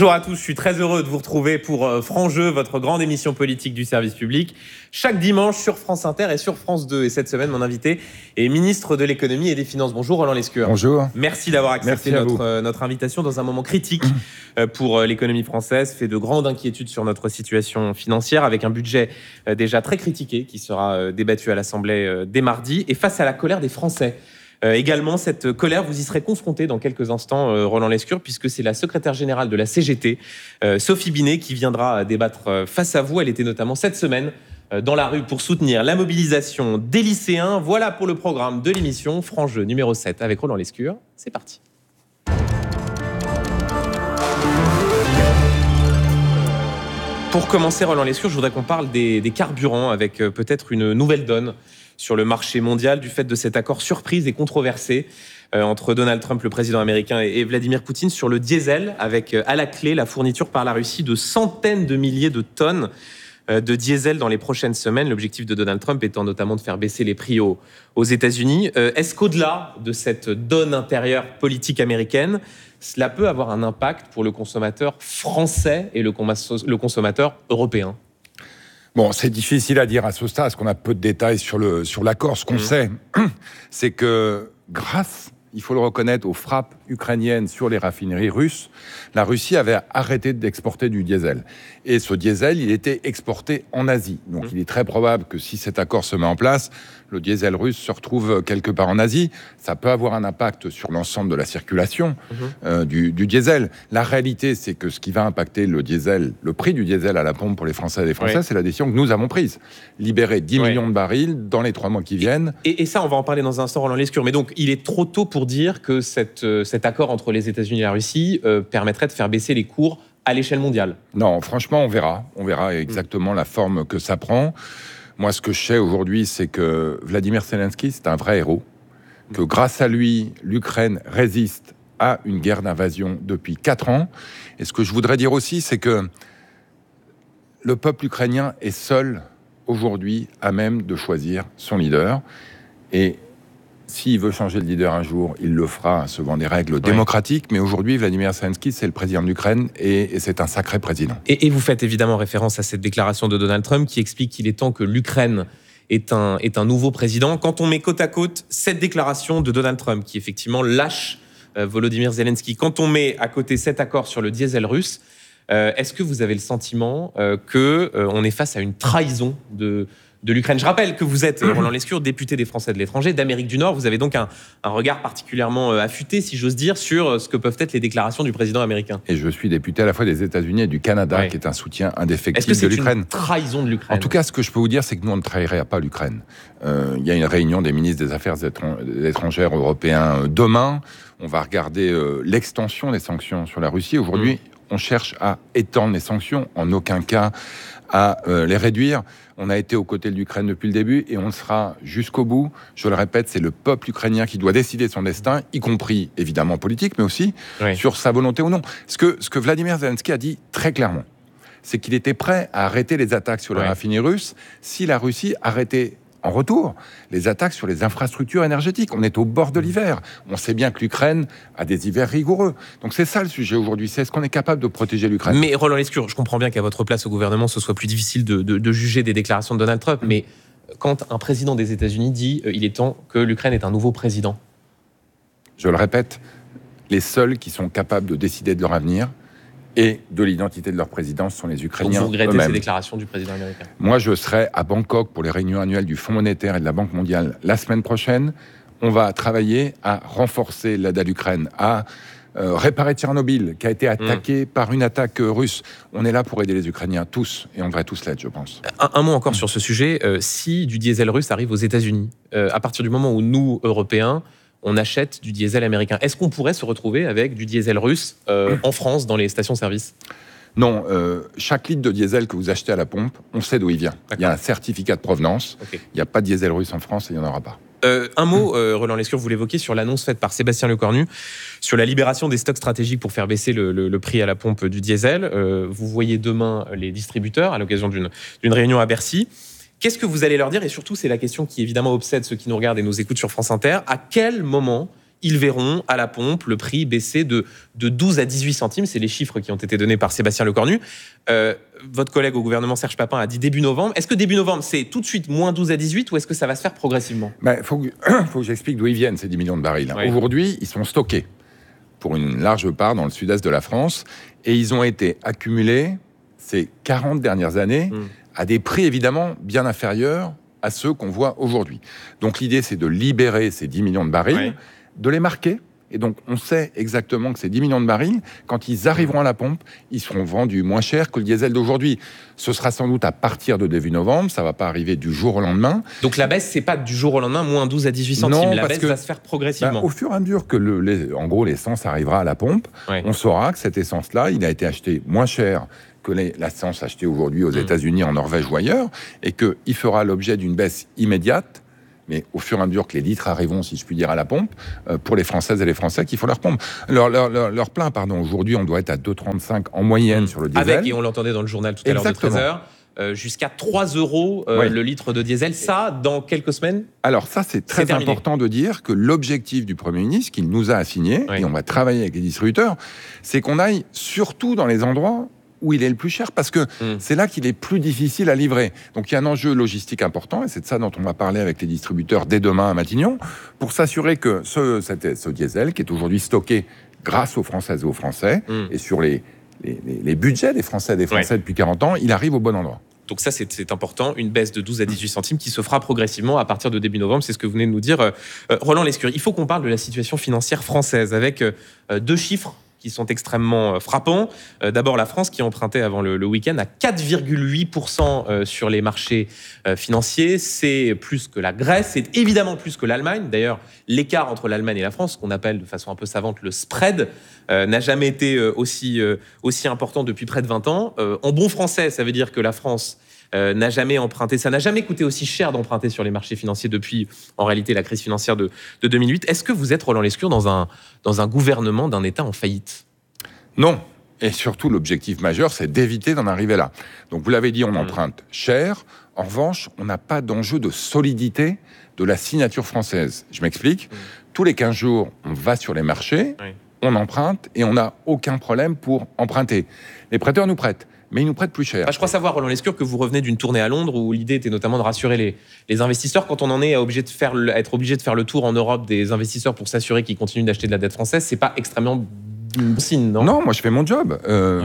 Bonjour à tous, je suis très heureux de vous retrouver pour Franc Jeu, votre grande émission politique du service public, chaque dimanche sur France Inter et sur France 2. Et cette semaine, mon invité est ministre de l'économie et des finances. Bonjour Roland Lescure. Bonjour. Merci d'avoir accepté notre invitation dans un moment critique pour l'économie française, fait de grandes inquiétudes sur notre situation financière, avec un budget déjà très critiqué qui sera débattu à l'Assemblée dès mardi, et face à la colère des Français. Également, cette colère, vous y serez confronté dans quelques instants, Roland Lescure, puisque c'est la secrétaire générale de la CGT, Sophie Binet, qui viendra débattre face à vous. Elle était notamment cette semaine dans la rue pour soutenir la mobilisation des lycéens. Voilà pour le programme de l'émission Franc Jeu numéro 7 avec Roland Lescure. C'est parti. Pour commencer, Roland Lescure, je voudrais qu'on parle des carburants avec peut-être une nouvelle donne sur le marché mondial du fait de cet accord surprise et controversé entre Donald Trump, le président américain, et Vladimir Poutine sur le diesel, avec à la clé la fourniture par la Russie de centaines de milliers de tonnes de diesel dans les prochaines semaines. L'objectif de Donald Trump étant notamment de faire baisser les prix aux États-Unis. Est-ce qu'au-delà de cette donne intérieure politique américaine, cela peut avoir un impact pour le consommateur français et le consommateur européen ? Bon, c'est difficile à dire à ce stade, parce qu'on a peu de détails sur l'accord. Ce qu'on sait, c'est que grâce, il faut le reconnaître, aux frappes ukrainiennes sur les raffineries russes, la Russie avait arrêté d'exporter du diesel. Et ce diesel, il était exporté en Asie. Donc il est très probable que si cet accord se met en place, le diesel russe se retrouve quelque part en Asie. Ça peut avoir un impact sur l'ensemble de la circulation du diesel. La réalité, c'est que ce qui va impacter le prix du diesel à la pompe pour les Français et les Françaises, c'est la décision que nous avons prise. Libérer 10 millions de barils dans les 3 mois qui viennent. Et ça, on va en parler dans un instant, Roland Lescure. Mais donc, il est trop tôt pour dire que cet accord entre les États-Unis et la Russie permettrait de faire baisser les cours à l'échelle mondiale. Non, franchement, on verra. On verra exactement la forme que ça prend. Moi, ce que je sais aujourd'hui, c'est que Vladimir Zelensky, c'est un vrai héros. Que grâce à lui, l'Ukraine résiste à une guerre d'invasion depuis 4 ans. Et ce que je voudrais dire aussi, c'est que le peuple ukrainien est seul aujourd'hui à même de choisir son leader. Et s'il veut changer de leader un jour, il le fera selon des règles démocratiques. Mais aujourd'hui, Vladimir Zelensky, c'est le président de l'Ukraine et c'est un sacré président. Et vous faites évidemment référence à cette déclaration de Donald Trump qui explique qu'il est temps que l'Ukraine est un nouveau président. Quand on met côte à côte cette déclaration de Donald Trump qui effectivement lâche Volodymyr Zelensky, quand on met à côté cet accord sur le diesel russe, est-ce que vous avez le sentiment qu'on est face à une trahison de l'Ukraine? Je rappelle que vous êtes, Roland Lescure, député des Français de l'étranger, d'Amérique du Nord. Vous avez donc un regard particulièrement affûté, si j'ose dire, sur ce que peuvent être les déclarations du président américain. Et je suis député à la fois des États-Unis et du Canada, qui est un soutien indéfectible de l'Ukraine. Est-ce que c'est une trahison de l'Ukraine? En tout cas, ce que je peux vous dire, c'est que nous, on ne trahirait pas l'Ukraine. Il y a une réunion des ministres des Affaires étrangères européens demain. On va regarder l'extension des sanctions sur la Russie. Aujourd'hui, on cherche à étendre les sanctions, en aucun cas à les réduire. On a été aux côtés de l'Ukraine depuis le début et on le sera jusqu'au bout. Je le répète, c'est le peuple ukrainien qui doit décider son destin, y compris évidemment politique, mais aussi sur sa volonté ou non. Ce que Vladimir Zelensky a dit très clairement, c'est qu'il était prêt à arrêter les attaques sur les raffineries russes si la Russie arrêtait en retour les attaques sur les infrastructures énergétiques. On est au bord de l'hiver. On sait bien que l'Ukraine a des hivers rigoureux. Donc c'est ça le sujet aujourd'hui. C'est est-ce qu'on est capable de protéger l'Ukraine? Mais Roland Lescure, je comprends bien qu'à votre place au gouvernement, ce soit plus difficile de juger des déclarations de Donald Trump. Mais quand un président des États-Unis dit il est temps que l'Ukraine ait un nouveau président. Je le répète, les seuls qui sont capables de décider de leur avenir et de l'identité de leur président sont les Ukrainiens eux-mêmes. Vous regrettez ces déclarations du président américain? Moi, je serai à Bangkok pour les réunions annuelles du Fonds monétaire et de la Banque mondiale la semaine prochaine. On va travailler à renforcer l'aide à l'Ukraine, à réparer Tchernobyl, qui a été attaqué par une attaque russe. On est là pour aider les Ukrainiens, tous, et on devrait tous l'être, je pense. Un mot encore sur ce sujet. Si du diesel russe arrive aux États-Unis, à partir du moment où nous, Européens, on achète du diesel américain, est-ce qu'on pourrait se retrouver avec du diesel russe en France, dans les stations-service? Non, chaque litre de diesel que vous achetez à la pompe, on sait d'où il vient. Il y a un certificat de provenance. Il n'y a pas de diesel russe en France et il n'y en aura pas. Un mot, Roland Lescure, vous l'évoquez, sur l'annonce faite par Sébastien Lecornu sur la libération des stocks stratégiques pour faire baisser le prix à la pompe du diesel. Vous voyez demain les distributeurs à l'occasion d'une réunion à Bercy. Qu'est-ce que vous allez leur dire? Et surtout, c'est la question qui évidemment obsède ceux qui nous regardent et nous écoutent sur France Inter. À quel moment ils verront à la pompe le prix baisser de 12 à 18 centimes. C'est les chiffres qui ont été donnés par Sébastien Lecornu. Votre collègue au gouvernement, Serge Papin, a dit début novembre. Est-ce que début novembre, c'est tout de suite moins 12 à 18 ou est-ce que ça va se faire progressivement ? Faut que j'explique d'où ils viennent, ces 10 millions de barils. Oui. Aujourd'hui, ils sont stockés pour une large part dans le sud-est de la France et ils ont été accumulés ces 40 dernières années à des prix évidemment bien inférieurs à ceux qu'on voit aujourd'hui. Donc l'idée, c'est de libérer ces 10 millions de barils, de les marquer. Et donc, on sait exactement que ces 10 millions de barils, quand ils arriveront à la pompe, ils seront vendus moins cher que le diesel d'aujourd'hui. Ce sera sans doute à partir de début novembre, ça ne va pas arriver du jour au lendemain. Donc la baisse, ce n'est pas du jour au lendemain, moins 12 à 18 centimes. Non, la baisse va se faire progressivement. Au fur et à mesure que, en gros, l'essence arrivera à la pompe, on saura que cette essence-là, il a été acheté moins cher que l'essence achetée aujourd'hui aux États-Unis, en Norvège ou ailleurs, et qu'il fera l'objet d'une baisse immédiate, mais au fur et à mesure que les litres arriveront, si je puis dire, à la pompe, pour les Françaises et les Français qui font leur pompe. Leur plein, pardon. Aujourd'hui, on doit être à 2,35 en moyenne sur le diesel. Avec, et on l'entendait dans le journal tout à l'heure de 13h, jusqu'à 3 € le litre de diesel. Ça, dans quelques semaines. Alors ça, c'est très important de dire que l'objectif du Premier ministre, qu'il nous a assigné, et on va travailler avec les distributeurs, c'est qu'on aille surtout dans les endroits où il est le plus cher, parce que c'est là qu'il est plus difficile à livrer. Donc il y a un enjeu logistique important, et c'est de ça dont on va parler avec les distributeurs dès demain à Matignon, pour s'assurer que ce diesel, qui est aujourd'hui stocké grâce aux Françaises et aux Français, et sur les budgets des Français et des Français depuis 40 ans, il arrive au bon endroit. Donc ça, c'est important, une baisse de 12 à 18 centimes qui se fera progressivement à partir de début novembre, c'est ce que vous venez de nous dire, Roland Lescure. Il faut qu'on parle de la situation financière française, avec 2 chiffres qui sont extrêmement frappants. D'abord, la France qui empruntait avant le week-end à 4,8% sur les marchés financiers. C'est plus que la Grèce, c'est évidemment plus que l'Allemagne. D'ailleurs, l'écart entre l'Allemagne et la France, qu'on appelle de façon un peu savante le spread, n'a jamais été aussi important depuis près de 20 ans. En bon français, ça veut dire que la France n'a jamais emprunté, ça n'a jamais coûté aussi cher d'emprunter sur les marchés financiers depuis, en réalité, la crise financière de 2008. Est-ce que vous êtes, Roland Lescure, dans un gouvernement d'un État en faillite ? Non. Et surtout, l'objectif majeur, c'est d'éviter d'en arriver là. Donc, vous l'avez dit, on emprunte cher. En revanche, on n'a pas d'enjeu de solidité de la signature française. Je m'explique. Tous les 15 jours, on va sur les marchés, on emprunte et on n'a aucun problème pour emprunter. Les prêteurs nous prêtent, mais ils nous prêtent plus cher. Je crois savoir, Roland Lescure, que vous revenez d'une tournée à Londres où l'idée était notamment de rassurer les investisseurs. Quand on en est être obligé de faire le tour en Europe des investisseurs pour s'assurer qu'ils continuent d'acheter de la dette française, c'est pas extrêmement bon signe, non ? Non, moi je fais mon job.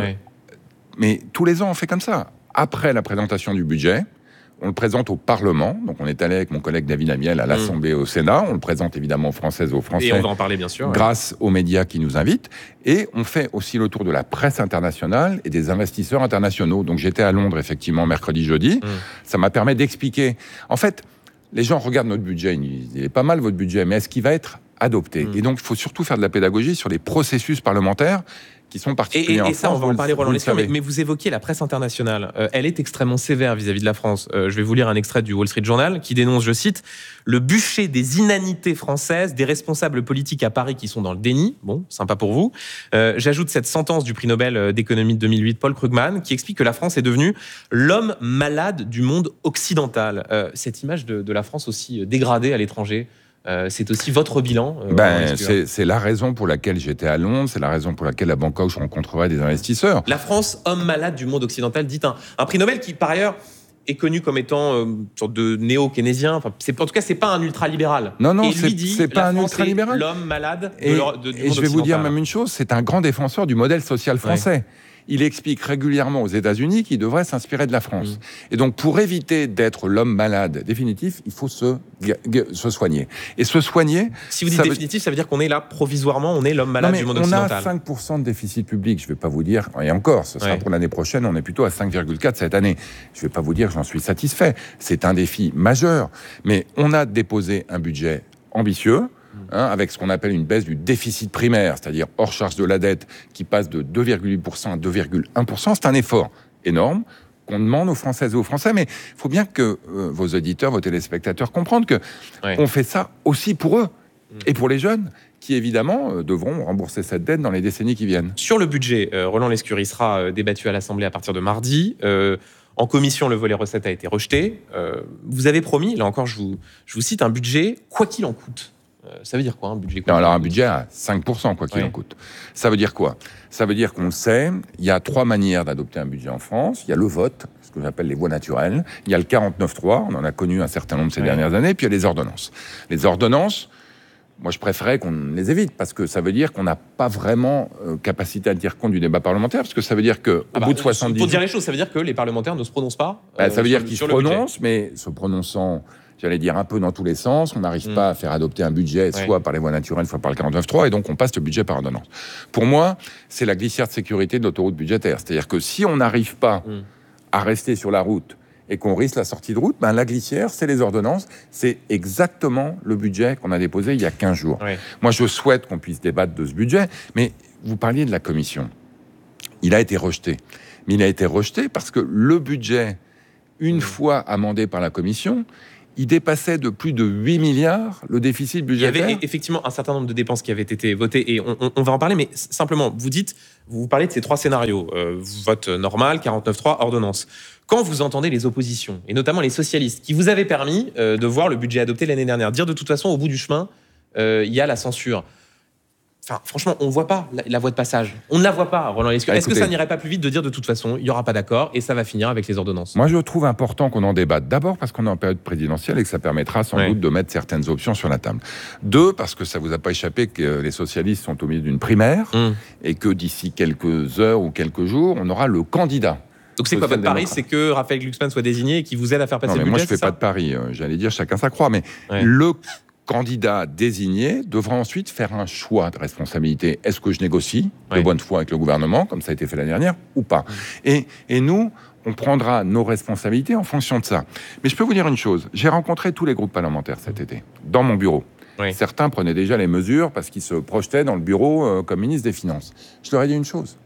Mais tous les ans, on fait comme ça. Après la présentation du budget, on le présente au Parlement. Donc, on est allé avec mon collègue David Amiel à l'Assemblée au Sénat. On le présente évidemment aux Françaises et aux Français. Et on va en parler, bien sûr. Grâce aux médias qui nous invitent. Et on fait aussi le tour de la presse internationale et des investisseurs internationaux. Donc, j'étais à Londres, effectivement, mercredi, jeudi. Ça m'a permis d'expliquer. En fait, les gens regardent notre budget. Ils disent, il est pas mal, votre budget, mais est-ce qu'il va être adopté ? Et donc, il faut surtout faire de la pédagogie sur les processus parlementaires qui sont particuliers en France. Et ça, on va en parler, Roland Lescure, mais vous évoquiez la presse internationale. Elle est extrêmement sévère vis-à-vis de la France. Je vais vous lire un extrait du Wall Street Journal qui dénonce, je cite, « le bûcher des inanités françaises, des responsables politiques à Paris qui sont dans le déni ». Bon, sympa pour vous. J'ajoute cette sentence du prix Nobel d'économie de 2008, Paul Krugman, qui explique que la France est devenue l'homme malade du monde occidental. Cette image de la France aussi dégradée à l'étranger, c'est aussi votre bilan. C'est la raison pour laquelle j'étais à Londres, c'est la raison pour laquelle à Bangkok je rencontrerai des investisseurs. La France, homme malade du monde occidental, dit un prix Nobel qui, par ailleurs, est connu comme étant une sorte de néo-keynésien. Enfin, en tout cas, c'est pas un ultra-libéral. Non, c'est pas un ultra-libéral. L'homme malade du monde occidental. Et je vais vous dire même une chose, c'est un grand défenseur du modèle social français. Il explique régulièrement aux États-Unis qu'il devrait s'inspirer de la France. Et donc, pour éviter d'être l'homme malade définitif, il faut se soigner. Et se soigner... Si vous dites définitif, ça veut dire qu'on est là provisoirement, on est l'homme malade du monde occidental. On a 5% de déficit public, je ne vais pas vous dire, et encore, ce sera pour l'année prochaine, on est plutôt à 5,4 cette année. Je ne vais pas vous dire que j'en suis satisfait. C'est un défi majeur. Mais on a déposé un budget ambitieux, avec ce qu'on appelle une baisse du déficit primaire, c'est-à-dire hors charge de la dette, qui passe de 2,8% à 2,1%. C'est un effort énorme qu'on demande aux Françaises et aux Français, mais il faut bien que vos auditeurs, vos téléspectateurs comprennent qu'on fait ça aussi pour eux et pour les jeunes qui, évidemment, devront rembourser cette dette dans les décennies qui viennent. Sur le budget, Roland Lescure, il sera débattu à l'Assemblée à partir de mardi. En commission, le volet recettes a été rejeté. Vous avez promis, là encore, je vous cite, un budget « quoi qu'il en coûte ». Ça veut dire quoi, un budget Non, alors un budget à 5%, quoi qu'il en coûte. Ça veut dire quoi? Ça veut dire qu'on le sait, il y a 3 manières d'adopter un budget en France. Il y a le vote, ce que j'appelle les voies naturelles. Il y a le 49.3, on en a connu un certain nombre ces dernières années. Puis il y a les ordonnances. Les ordonnances, moi je préférais qu'on les évite, parce que ça veut dire qu'on n'a pas vraiment capacité à tenir compte du débat parlementaire, parce que ça veut dire qu'au bout de 70 Pour dire les choses, ça veut dire que les parlementaires ne se prononcent pas ça veut dire qu'ils se prononcent, mais se prononçant, j'allais dire, un peu dans tous les sens. On n'arrive pas à faire adopter un budget, soit par les voies naturelles, soit par le 49.3, et donc on passe le budget par ordonnance. Pour moi, c'est la glissière de sécurité de l'autoroute budgétaire. C'est-à-dire que si on n'arrive pas à rester sur la route et qu'on risque la sortie de route, la glissière, c'est les ordonnances. C'est exactement le budget qu'on a déposé il y a 15 jours. Moi, je souhaite qu'on puisse débattre de ce budget, mais vous parliez de la commission. Il a été rejeté. Mais il a été rejeté parce que le budget, une fois amendé par la commission, il dépassait de plus de 8 milliards le déficit budgétaire. Il y avait effectivement un certain nombre de dépenses qui avaient été votées, et on va en parler, mais simplement, vous parlez de ces 3 scénarios. Vote normal, 49.3, ordonnance. Quand vous entendez les oppositions, et notamment les socialistes, qui vous avaient permis de voir le budget adopté l'année dernière, dire de toute façon, au bout du chemin, il y a la censure. Enfin, franchement, on ne voit pas la voie de passage. On ne la voit pas, Roland Lescure. Est-ce que ça n'irait pas plus vite de dire de toute façon, il n'y aura pas d'accord et ça va finir avec les ordonnances? Moi, je trouve important qu'on en débatte. D'abord parce qu'on est en période présidentielle et que ça permettra sans doute de mettre certaines options sur la table. 2, parce que ça ne vous a pas échappé que les socialistes sont au milieu d'une primaire et que d'ici quelques heures ou quelques jours, on aura le candidat. Donc c'est quoi votre pari? C'est que Raphaël Glucksmann soit désigné et qu'il vous aide à faire passer le budget? Moi, je ne fais pas de pari. J'allais dire chacun sa croix, mais le candidat désigné devra ensuite faire un choix de responsabilité. Est-ce que je négocie de bonne foi avec le gouvernement, comme ça a été fait l'année dernière, ou pas? Et nous, on prendra nos responsabilités en fonction de ça. Mais je peux vous dire une chose. J'ai rencontré tous les groupes parlementaires cet été, dans mon bureau. Certains prenaient déjà les mesures parce qu'ils se projetaient dans le bureau comme ministre des Finances. Je leur ai dit une chose.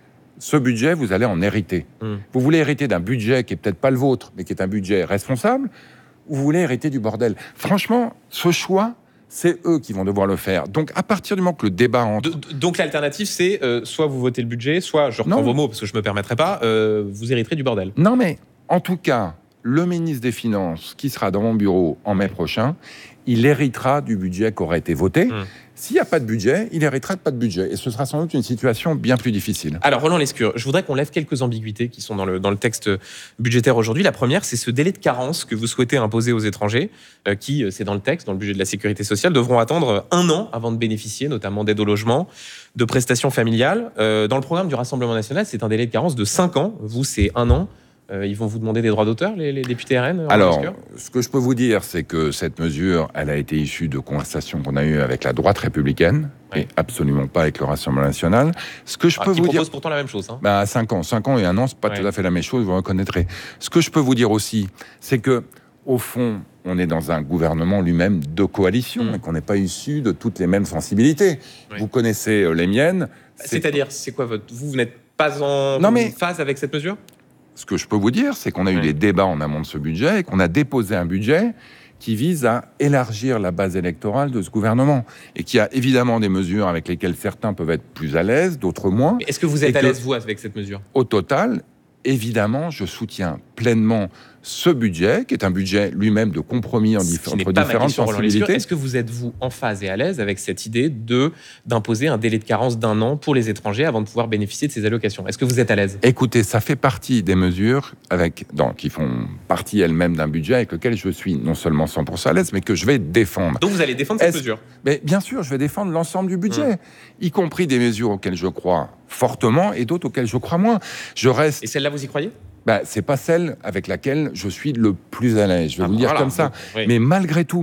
Ce budget, vous allez en hériter. Vous voulez hériter d'un budget qui est peut-être pas le vôtre, mais qui est un budget responsable, ou vous voulez hériter du bordel? Franchement, ce choix, c'est eux qui vont devoir le faire. Donc, à partir du moment que le débat entre... Donc, l'alternative, c'est soit vous votez le budget, soit, je reprends vos mots parce que je ne me permettrai pas, vous hériterez du bordel. Non, mais en tout cas, le ministre des Finances, qui sera dans mon bureau en mai prochain, il héritera du budget qui aura été voté. S'il n'y a pas de budget, il héritera de pas de budget. Et ce sera sans doute une situation bien plus difficile. Alors, Roland Lescure, je voudrais qu'on lève quelques ambiguïtés qui sont dans le texte budgétaire aujourd'hui. La première, c'est ce délai de carence que vous souhaitez imposer aux étrangers, qui, c'est dans le texte, dans le budget de la sécurité sociale, devront attendre 1 an avant de bénéficier, notamment d'aide au logement, de prestations familiales. Dans le programme du Rassemblement national, c'est un délai de carence de 5 ans. Vous, c'est 1 an. Ils vont vous demander des droits d'auteur, les députés RN? Alors, ce que je peux vous dire, c'est que cette mesure, elle a été issue de conversations qu'on a eues avec la droite républicaine, et absolument pas avec le Rassemblement national. Ce que je peux vous dire... propose pourtant la même chose. 5 ans. 5 ans et 1 an, c'est pas tout à fait la même chose, vous reconnaîtrez. Ce que je peux vous dire aussi, c'est que, au fond, on est dans un gouvernement lui-même de coalition, et qu'on n'est pas issu de toutes les mêmes sensibilités. Vous connaissez les miennes. C'est-à-dire, c'est quoi votre... Vous n'êtes pas en phase avec cette mesure? Ce que je peux vous dire, c'est qu'on a eu des débats en amont de ce budget et qu'on a déposé un budget qui vise à élargir la base électorale de ce gouvernement et qui a évidemment des mesures avec lesquelles certains peuvent être plus à l'aise, d'autres moins. Mais est-ce que vous êtes à l'aise, vous, avec cette mesure? Au total, évidemment, je soutiens pleinement ce budget, qui est un budget lui-même de compromis entre différentes sensibilités. Est-ce que vous êtes, vous, en phase et à l'aise avec cette idée d'imposer un délai de carence d'1 an pour les étrangers avant de pouvoir bénéficier de ces allocations? Est-ce que vous êtes à l'aise? Écoutez, ça fait partie des mesures qui font partie elles-mêmes d'un budget avec lequel je suis non seulement 100% à l'aise, mais que je vais défendre. Donc vous allez défendre cette mesure? Mais bien sûr, je vais défendre l'ensemble du budget, y compris des mesures auxquelles je crois fortement et d'autres auxquelles je crois moins. Et celle-là, vous y croyez? C'est pas celle avec laquelle je suis le plus à l'aise, je vais vous le dire comme ça. Mais malgré tout,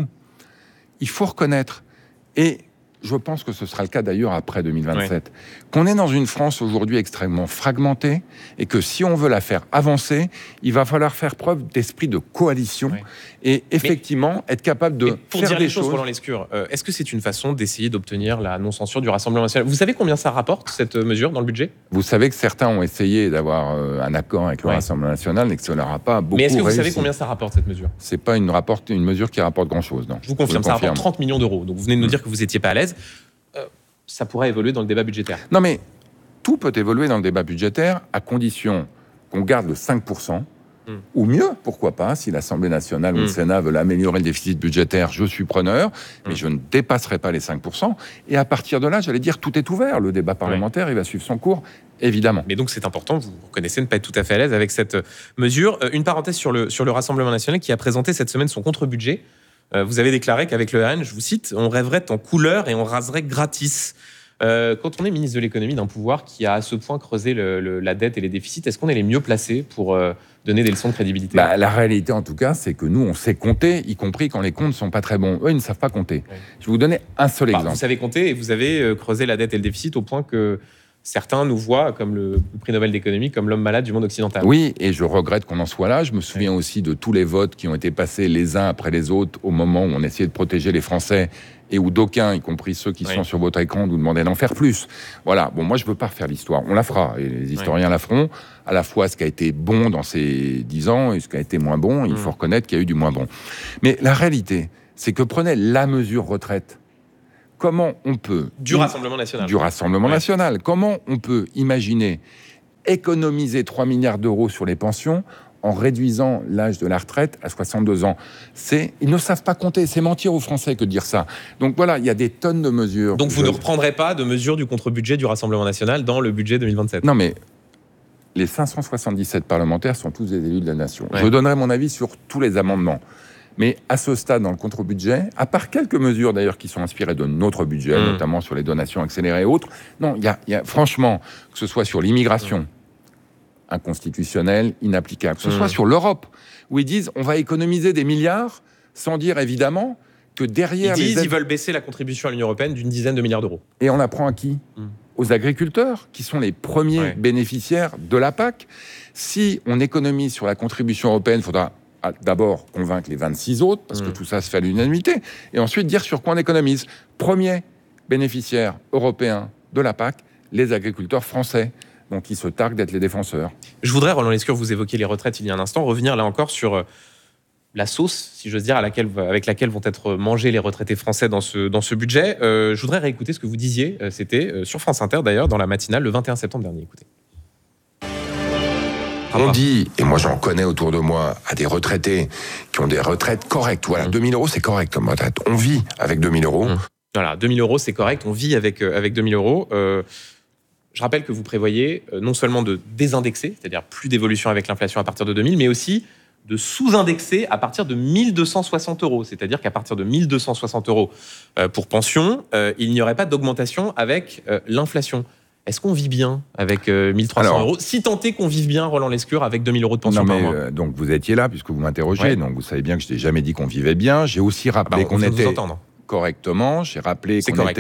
il faut reconnaître, et je pense que ce sera le cas d'ailleurs après 2027, qu'on est dans une France aujourd'hui extrêmement fragmentée, et que si on veut la faire avancer, il va falloir faire preuve d'esprit de coalition, et effectivement être capable de faire des choses. Roland Lescure, est-ce que c'est une façon d'essayer d'obtenir la non-censure du Rassemblement national? Vous savez combien ça rapporte, cette mesure, dans le budget? Vous savez que certains ont essayé d'avoir un accord avec le Rassemblement national et que ça ne leur a pas beaucoup réussi. Mais est-ce que vous savez combien ça rapporte, cette mesure? C'est pas une mesure qui rapporte grand-chose, non. Je vous confirme, ça rapporte 30 millions d'euros. Donc vous venez de nous dire que vous n'étiez pas à l'aise. Ça pourrait évoluer dans le débat budgétaire. Non, mais tout peut évoluer dans le débat budgétaire à condition qu'on garde le 5%, Ou mieux, pourquoi pas, si l'Assemblée nationale ou le Sénat veulent améliorer le déficit budgétaire, je suis preneur, mais je ne dépasserai pas les 5%. Et à partir de là, j'allais dire, tout est ouvert. Le débat parlementaire, il va suivre son cours, évidemment. Mais donc, c'est important, vous reconnaissez ne pas être tout à fait à l'aise avec cette mesure. Une parenthèse sur le Rassemblement national qui a présenté cette semaine son contre-budget. Vous avez déclaré qu'avec le RN, je vous cite, on rêverait en couleur et on raserait gratis. Quand on est ministre de l'économie d'un pouvoir qui a à ce point creusé la dette et les déficits, est-ce qu'on est les mieux placés pour donner des leçons de crédibilité ? La réalité, en tout cas, c'est que nous, on sait compter, y compris quand les comptes ne sont pas très bons. Eux, ils ne savent pas compter. Oui. Je vais vous donner un seul exemple. Vous savez compter et vous avez creusé la dette et le déficit au point que certains nous voient, comme le prix Nobel d'économie, comme l'homme malade du monde occidental. Oui, et je regrette qu'on en soit là. Je me souviens aussi de tous les votes qui ont été passés les uns après les autres au moment où on essayait de protéger les Français et où d'aucuns, y compris ceux qui sont sur votre écran, nous demandaient d'en faire plus. Voilà, bon, moi je ne veux pas refaire l'histoire. On la fera, et les historiens la feront. À la fois ce qui a été bon dans ces 10 ans et ce qui a été moins bon. Il faut reconnaître qu'il y a eu du moins bon. Mais la réalité, c'est que prenez la mesure retraite. Comment on peut... Du Rassemblement national. Du Rassemblement national. Comment on peut imaginer économiser 3 milliards d'euros sur les pensions en réduisant l'âge de la retraite à 62 ans. Ils ne savent pas compter. C'est mentir aux Français que de dire ça. Donc voilà, il y a des tonnes de mesures. Donc vous ne reprendrez pas de mesures du contre-budget du Rassemblement national dans le budget 2027 ? Non, mais les 577 parlementaires sont tous des élus de la nation. Je donnerai mon avis sur tous les amendements. Mais à ce stade, dans le contre-budget, à part quelques mesures d'ailleurs qui sont inspirées de notre budget, notamment sur les donations accélérées et autres, non, il y a franchement, que ce soit sur l'immigration, inconstitutionnel, inapplicable, que ce soit sur l'Europe, où ils disent on va économiser des milliards, sans dire évidemment que derrière... Ils veulent baisser la contribution à l'Union européenne d'une dizaine de milliards d'euros. Et on apprend à qui ? Aux agriculteurs, qui sont les premiers bénéficiaires de la PAC. Si on économise sur la contribution européenne, il faudra d'abord convaincre les 26 autres, parce que tout ça se fait à l'unanimité, et ensuite dire sur quoi on économise. Premier bénéficiaire européen de la PAC, les agriculteurs français, donc ils se targuent d'être les défenseurs. Je voudrais, Roland Lescure, vous évoquiez les retraites il y a un instant, revenir là encore sur la sauce, si j'ose dire, avec laquelle vont être mangés les retraités français dans ce budget. Je voudrais réécouter ce que vous disiez, c'était sur France Inter d'ailleurs, dans la matinale, le 21 septembre dernier. Écoutez. On dit, et moi j'en connais autour de moi, à des retraités qui ont des retraites correctes. Voilà, 2000 euros, c'est correct comme retraite. On vit avec 2000 euros. Voilà, 2000 euros, c'est correct. On vit avec 2000 euros. Je rappelle que vous prévoyez non seulement de désindexer, c'est-à-dire plus d'évolution avec l'inflation à partir de 2000, mais aussi de sous-indexer à partir de 1260 euros. C'est-à-dire qu'à partir de 1260 euros pour pension, il n'y aurait pas d'augmentation avec l'inflation. Est-ce qu'on vit bien avec 1300 euros ? Si tant est qu'on vive bien, Roland Lescure, avec 2000 euros de pension par mois. Donc vous étiez là, puisque vous m'interrogez, donc vous savez bien que je n'ai jamais dit qu'on vivait bien. J'ai aussi rappelé qu'on était correctement. J'ai rappelé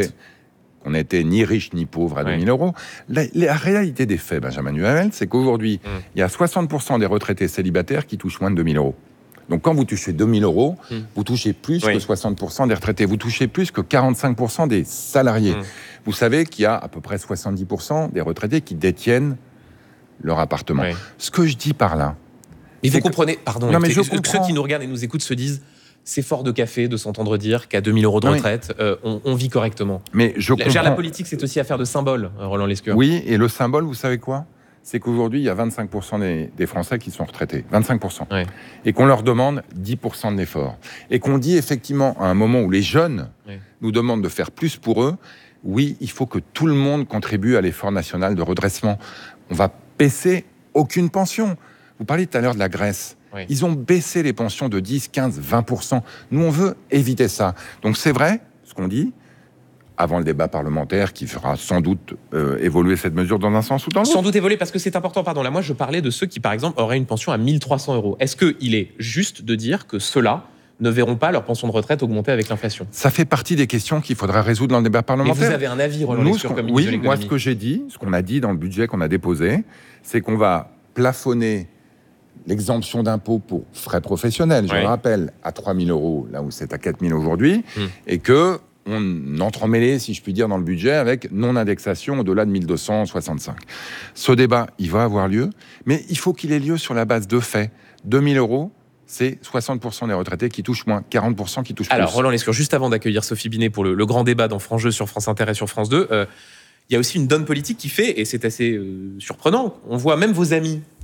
qu'on n'était ni riche ni pauvre à 2000 euros. La réalité des faits, Benjamin Duhamel, c'est qu'aujourd'hui, il y a 60% des retraités célibataires qui touchent moins de 2000 euros. Donc quand vous touchez 2000 euros, vous touchez plus que 60% des retraités. Vous touchez plus que 45% des salariés. Vous savez qu'il y a à peu près 70% des retraités qui détiennent leur appartement. Ce que je dis par là... Mais vous comprenez, pardon, ceux qui nous regardent et nous écoutent se disent c'est fort de café de s'entendre dire qu'à 2000 euros de retraite, on vit correctement. Mais je comprends... La politique, c'est aussi affaire de symbole, Roland Lescure. Oui, et le symbole, vous savez quoi ? C'est qu'aujourd'hui, il y a 25% des Français qui sont retraités. 25%. Et qu'on leur demande 10% de l'effort. Et qu'on dit effectivement, à un moment où les jeunes nous demandent de faire plus pour eux, oui, il faut que tout le monde contribue à l'effort national de redressement. On va baisser aucune pension. Vous parliez tout à l'heure de la Grèce. Ils ont baissé les pensions de 10, 15, 20%. Nous, on veut éviter ça. Donc c'est vrai, ce qu'on dit, avant le débat parlementaire qui fera sans doute évoluer cette mesure dans un sens ou dans l'autre. Sans doute évoluer, parce que c'est important. Pardon, là, moi, je parlais de ceux qui, par exemple, auraient une pension à 1300 euros. Est-ce qu'il est juste de dire que ceux-là ne verront pas leur pension de retraite augmenter avec l'inflation ? Ça fait partie des questions qu'il faudra résoudre dans le débat parlementaire. Mais vous avez un avis, Roland Lescure, comme ministre de l'économie ? Moi, ce que j'ai dit, ce qu'on a dit dans le budget qu'on a déposé, c'est qu'on va plafonner l'exemption d'impôt pour frais professionnels, je le rappelle, à 3 000 euros, là où c'est à 4 000 aujourd'hui, et que on entre emmêlé, si je puis dire, dans le budget avec non-indexation au-delà de 1265. Ce débat, il va avoir lieu, mais il faut qu'il ait lieu sur la base de faits. 2000 euros, c'est 60% des retraités qui touchent moins, 40% qui touchent plus. Alors, Roland Lescure, juste avant d'accueillir Sophie Binet pour le grand débat dans France Jeux sur France Inter et sur France 2, il y a aussi une donne politique qui fait, et c'est assez surprenant, on voit même vos amis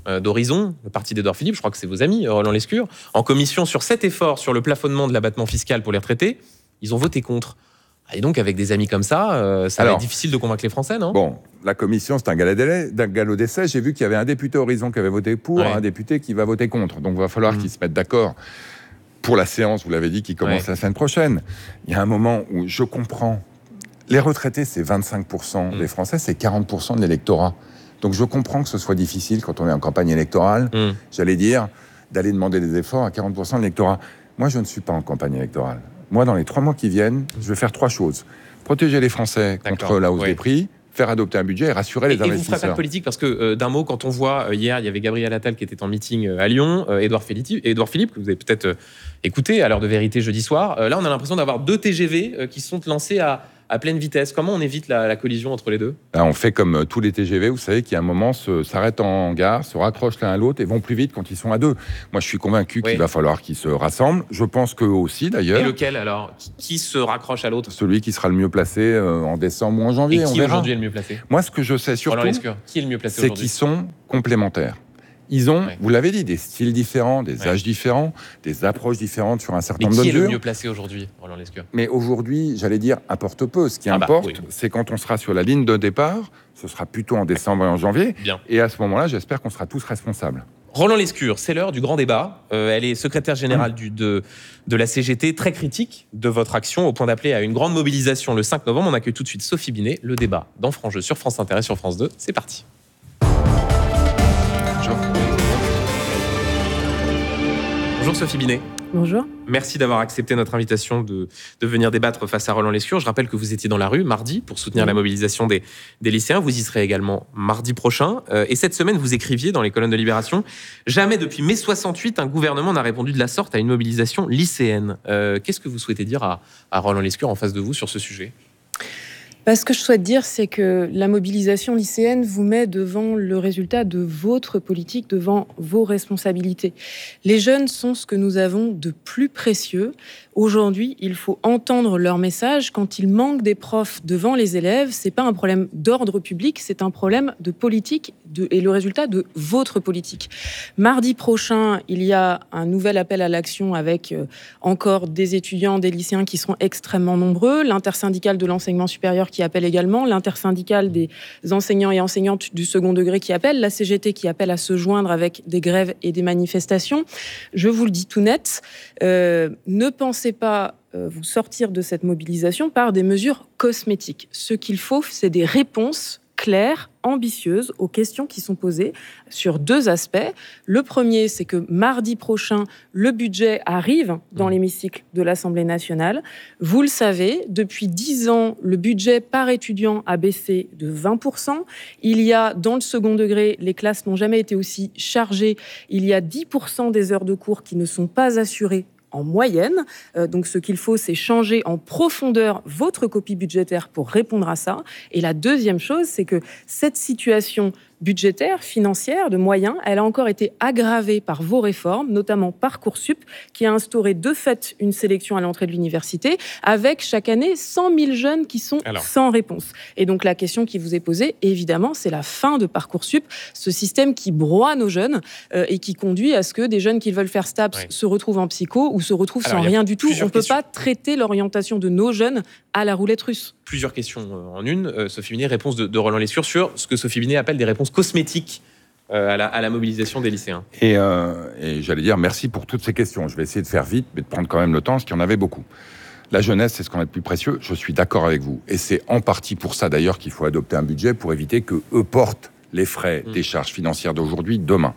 d'Horizon, le parti d'Édouard Philippe, je crois que c'est vos amis, Roland Lescure, en commission sur cet effort sur le plafonnement de l'abattement fiscal pour les retraités, ils ont voté contre. Et donc, avec des amis comme ça, ça va être difficile de convaincre les Français, non ? Bon, la commission, c'est un galop d'essai. J'ai vu qu'il y avait un député Horizon qui avait voté pour, un député qui va voter contre. Donc, il va falloir qu'ils se mettent d'accord pour la séance, vous l'avez dit, qui commence la semaine prochaine. Il y a un moment où je comprends. Les retraités, c'est 25% des Français, c'est 40% de l'électorat. Donc, je comprends que ce soit difficile, quand on est en campagne électorale, j'allais dire, d'aller demander des efforts à 40% de l'électorat. Moi, je ne suis pas en campagne électorale. Moi, dans les 3 mois qui viennent, je vais faire 3 choses. Protéger les Français contre la hausse des prix, faire adopter un budget et rassurer les investisseurs. Et vous ne ferez pas de politique parce que, d'un mot, quand on voit, hier, il y avait Gabriel Attal qui était en meeting à Lyon, Édouard Philippe, que vous avez peut-être écouté à l'heure de vérité jeudi soir. Là, on a l'impression d'avoir 2 TGV qui sont lancés à pleine vitesse. Comment on évite la collision entre les deux ? Là, on fait comme tous les TGV, vous savez, qui à un moment s'arrêtent en gare, se raccrochent l'un à l'autre et vont plus vite quand ils sont à 2. Moi, je suis convaincu qu'il va falloir qu'ils se rassemblent. Je pense qu'eux aussi, d'ailleurs. Et lequel, alors ? Qui se raccroche à l'autre ? Celui qui sera le mieux placé en décembre ou en janvier. Et qui aujourd'hui est le mieux placé ? Moi, ce que je sais surtout, qui est le mieux placé c'est qu'ils sont complémentaires. Ils ont, vous l'avez dit, des styles différents, des âges différents, des approches différentes sur un certain nombre de mesures. Mais qui est le mieux placé aujourd'hui, Roland Lescure ? Mais aujourd'hui, j'allais dire, importe peu. Ce qui importe, c'est quand on sera sur la ligne de départ, ce sera plutôt en décembre et en janvier. Bien. Et à ce moment-là, j'espère qu'on sera tous responsables. Roland Lescure, c'est l'heure du grand débat. Elle est secrétaire générale de la CGT, très critique de votre action, au point d'appeler à une grande mobilisation le 5 novembre. On accueille tout de suite Sophie Binet. Le débat dans Franc Jeu sur France Inter et sur France 2. C'est parti. Bonjour Sophie Binet. Bonjour. Merci d'avoir accepté notre invitation de venir débattre face à Roland Lescure. Je rappelle que vous étiez dans la rue mardi pour soutenir la mobilisation des lycéens. Vous y serez également mardi prochain. Et cette semaine, vous écriviez dans les colonnes de Libération « Jamais depuis mai 68, un gouvernement n'a répondu de la sorte à une mobilisation lycéenne ». Qu'est-ce que vous souhaitez dire à Roland Lescure en face de vous sur ce sujet ? Ce que je souhaite dire, c'est que la mobilisation lycéenne vous met devant le résultat de votre politique, devant vos responsabilités. Les jeunes sont ce que nous avons de plus précieux. Aujourd'hui, il faut entendre leur message. Quand il manque des profs devant les élèves, c'est pas un problème d'ordre public, c'est un problème de politique et le résultat de votre politique. Mardi prochain, il y a un nouvel appel à l'action avec encore des étudiants, des lycéens qui seront extrêmement nombreux, l'intersyndicale de l'enseignement supérieur qui appelle également, l'intersyndicale des enseignants et enseignantes du second degré qui appelle, la CGT qui appelle à se joindre avec des grèves et des manifestations. Je vous le dis tout net, ne pensez pas vous sortir de cette mobilisation par des mesures cosmétiques. Ce qu'il faut, c'est des réponses claires, ambitieuses aux questions qui sont posées sur 2 aspects. Le premier, c'est que mardi prochain, le budget arrive dans l'hémicycle de l'Assemblée nationale. Vous le savez, depuis 10 ans, le budget par étudiant a baissé de 20%. Il y a, dans le second degré, les classes n'ont jamais été aussi chargées. Il y a 10% des heures de cours qui ne sont pas assurées en moyenne. Donc, ce qu'il faut, c'est changer en profondeur votre copie budgétaire pour répondre à ça. Et la deuxième chose, c'est que cette situation budgétaire, financière, de moyens, elle a encore été aggravée par vos réformes, notamment Parcoursup, qui a instauré de fait une sélection à l'entrée de l'université, avec chaque année 100 000 jeunes qui sont sans réponse. Et donc la question qui vous est posée, évidemment, c'est la fin de Parcoursup, ce système qui broie nos jeunes et qui conduit à ce que des jeunes qui veulent faire STAPS se retrouvent en psycho ou se retrouvent sans rien du tout. On ne peut pas traiter l'orientation de nos jeunes à la roulette russe. Plusieurs questions en une. Sophie Binet, réponse de Roland Lescure sur ce que Sophie Binet appelle des réponses cosmétiques à la mobilisation des lycéens. Et j'allais dire merci pour toutes ces questions. Je vais essayer de faire vite, mais de prendre quand même le temps, parce qu'il y en avait beaucoup. La jeunesse, c'est ce qu'on a de plus précieux. Je suis d'accord avec vous. Et c'est en partie pour ça, d'ailleurs, qu'il faut adopter un budget pour éviter qu'eux portent les frais des charges financières d'aujourd'hui, demain.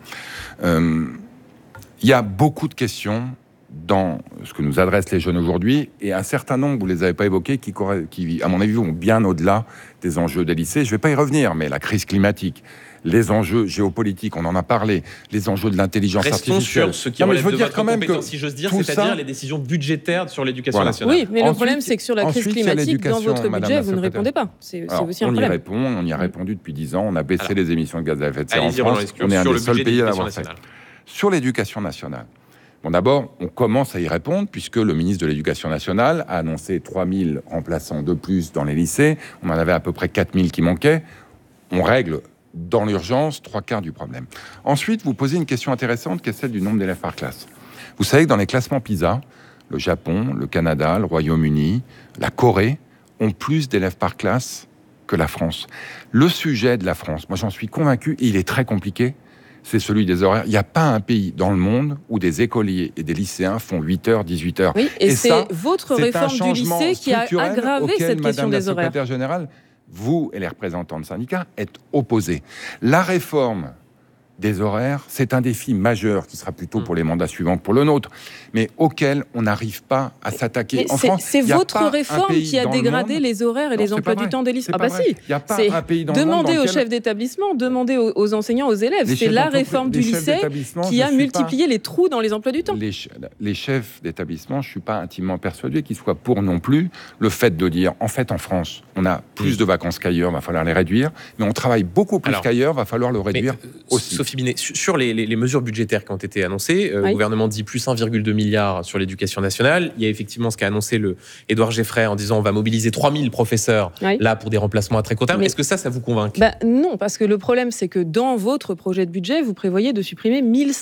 Il y a beaucoup de questions dans ce que nous adressent les jeunes aujourd'hui, et un certain nombre, vous ne les avez pas évoqués, qui, à mon avis, vont bien au-delà des enjeux des lycées. Je ne vais pas y revenir, mais la crise climatique, les enjeux géopolitiques, on en a parlé, les enjeux de l'intelligence artificielle. Sur ce qui relève de votre compétence, si j'ose dire, c'est-à-dire les décisions budgétaires sur l'éducation nationale. Oui, mais le problème, c'est que sur la crise climatique, dans votre budget, vous ne répondez pas. C'est aussi un problème. On y répond, on y a répondu depuis 10 ans, on a baissé les émissions de gaz à effet de serre en France, on est un des seuls pays à l'avoir fait. Sur l'éducation nationale, bon, d'abord, on commence à y répondre puisque le ministre de l'Éducation nationale a annoncé 3000 remplaçants de plus dans les lycées. On en avait à peu près 4000 qui manquaient. On règle dans l'urgence, 3/4 du problème. Ensuite, vous posez une question intéressante qui est celle du nombre d'élèves par classe. Vous savez que dans les classements PISA, le Japon, le Canada, le Royaume-Uni, la Corée ont plus d'élèves par classe que la France. Le sujet de la France, moi j'en suis convaincu, et il est très compliqué, c'est celui des horaires. Il n'y a pas un pays dans le monde où des écoliers et des lycéens font 8h, 18h. Oui, et c'est ça, votre réforme du lycée qui a aggravé cette question des horaires. Madame la secrétaire générale, vous et les représentants de syndicats êtes opposés. La réforme des horaires, c'est un défi majeur qui sera plutôt pour les mandats suivants que pour le nôtre, mais auquel on n'arrive pas à s'attaquer. En France, c'est votre réforme qui a dégradé les horaires et les emplois du temps des lycées. Ah bah si, il n'y a pas un pays dans le monde. Demandez aux chefs d'établissement, demandez aux enseignants, aux élèves. C'est la réforme du lycée qui a multiplié les trous dans les emplois du temps. Les chefs d'établissement, je ne suis pas intimement persuadé qu'ils soient pour non plus le fait de dire, en fait, en France, on a plus de vacances qu'ailleurs, il va falloir les réduire, mais on travaille beaucoup plus qu'ailleurs, il va falloir le réduire aussi. Sophie Binet, sur les mesures budgétaires qui ont été annoncées, le gouvernement dit plus 1,2 milliard sur l'éducation nationale. Il y a effectivement ce qu'a annoncé Édouard Geffray en disant on va mobiliser 3000 professeurs là pour des remplacements à très court terme. Est-ce que ça vous convainc ? Non, parce que le problème, c'est que dans votre projet de budget, vous prévoyez de supprimer